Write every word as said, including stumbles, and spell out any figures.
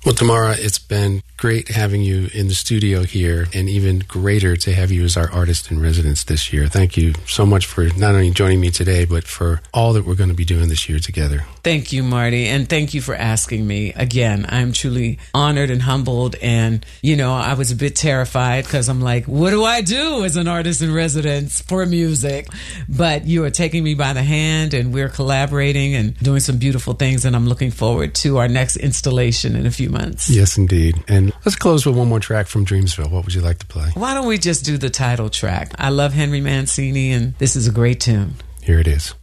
Well, Tamara, it's been great having you in the studio here, and even greater to have you as our artist in residence this year. Thank you so much for not only joining me today, but for all that we're going to be doing this year together. Thank you, Marty, and thank you for asking me. Again, I'm truly honored and humbled, and, you know, I was a bit terrified because I'm like, what do I do as an artist in residence for music? But you are taking me by the hand, and we're collaborating and doing some beautiful things, and I'm looking forward to our next installation in a few months. Yes, indeed. And let's close with one more track from Dreamsville. What would you like to play? Why don't we just do the title track? I love Henry Mancini, and this is a great tune. Here it is.